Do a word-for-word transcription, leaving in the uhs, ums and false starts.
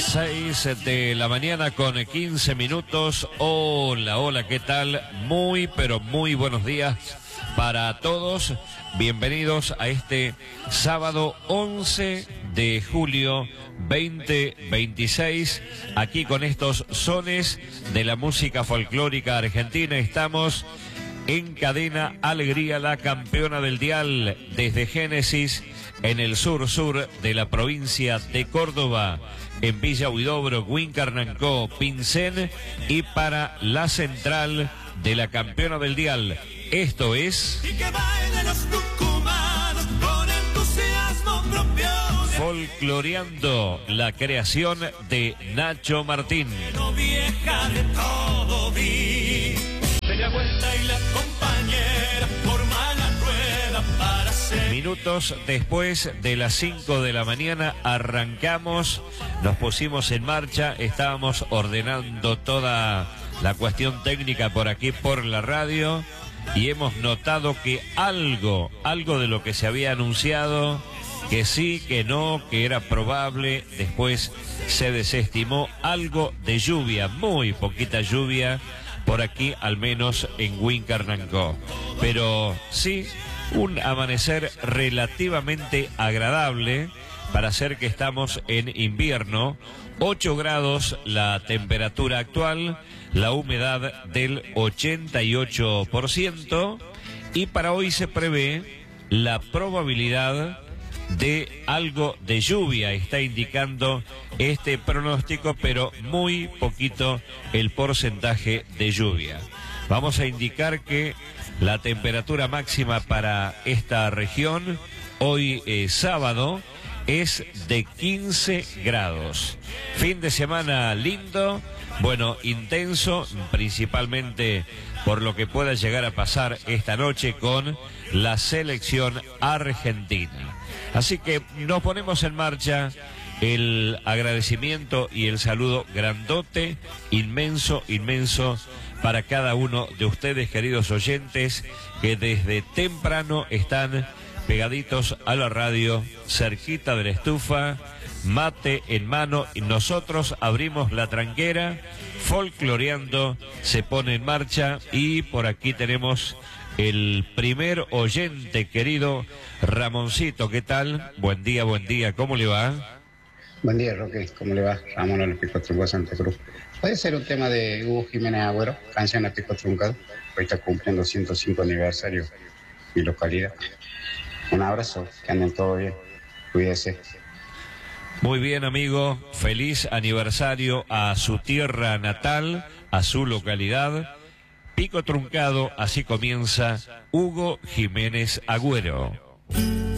seis de la mañana con quince minutos. Hola, hola, ¿qué tal? Muy, pero muy buenos días para todos. Bienvenidos a este sábado once de julio veinte veintiséis. Aquí con estos sones de la música folclórica argentina estamos en Cadena Alegría, la campeona del dial, desde Génesis, en el sur-sur de la provincia de Córdoba, en Villa Huidobro, Huincarnancó, Pincén, y para la central de la campeona del dial. Esto es... Y que bailen los tucumanos con entusiasmo propio. Folcloreando, la creación de Nacho Martín. No vieja de todo vi. Bella vuelta y la compañera forma la rueda para ser. Minutos después de las cinco de la mañana arrancamos, nos pusimos en marcha, estábamos ordenando toda la cuestión técnica por aquí por la radio y hemos notado que algo, algo de lo que se había anunciado, que sí, que no, que era probable, después se desestimó, algo de lluvia, muy poquita lluvia, por aquí al menos en Huincarnancó. Pero sí, un amanecer relativamente agradable para hacer que estamos en invierno. ocho grados la temperatura actual, la humedad del ochenta y ocho por ciento, y para hoy se prevé la probabilidad de algo de lluvia, está indicando este pronóstico, pero muy poquito el porcentaje de lluvia. Vamos a indicar que la temperatura máxima para esta región hoy eh, sábado es de quince grados. Fin de semana lindo, bueno, intenso, principalmente por lo que pueda llegar a pasar esta noche con la selección argentina. Así que nos ponemos en marcha. El agradecimiento y el saludo grandote, inmenso, inmenso para cada uno de ustedes, queridos oyentes, que desde temprano están pegaditos a la radio, cerquita de la estufa, mate en mano, y nosotros abrimos la tranquera, folcloreando, se pone en marcha, y por aquí tenemos el primer oyente, querido Ramoncito. ¿Qué tal? Buen día, buen día, ¿cómo le va? Buen día, Roque. ¿Cómo le va? Ramón al Pico Truncado Santa Cruz. Puede ser un tema de Hugo Jiménez Agüero, canción a Pico Truncado. Hoy está cumpliendo ciento cinco aniversario mi localidad. Un abrazo, que anden todo bien. Cuídese. Muy bien, amigo. Feliz aniversario a su tierra natal, a su localidad. Pico Truncado, así comienza Hugo Jiménez Agüero.